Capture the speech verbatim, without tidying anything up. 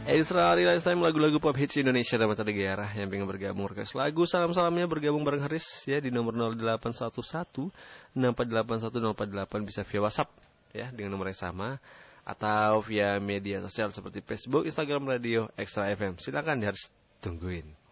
Extra Hari Lifetime, lagu-lagu pop hits Indonesia dan mancanegara. Yang pengen bergabung request lagu, salam-salamnya bergabung bareng Haris ya di nomor nol delapan satu satu enam empat delapan satu nol empat delapan, bisa via WhatsApp ya dengan nomor yang sama atau via media sosial seperti Facebook, Instagram, Radio Extra F M. Silakan, Haris tungguin.